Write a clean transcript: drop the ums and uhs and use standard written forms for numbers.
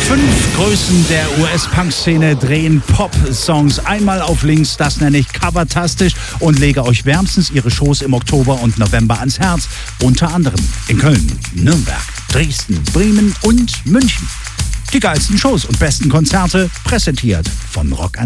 5 Größen der US-Punk-Szene drehen Pop-Songs einmal auf links, das nenne ich covertastisch und lege euch wärmstens ihre Shows im Oktober und November ans Herz. Unter anderem in Köln, Nürnberg, Dresden, Bremen und München. Die geilsten Shows und besten Konzerte präsentiert von Rock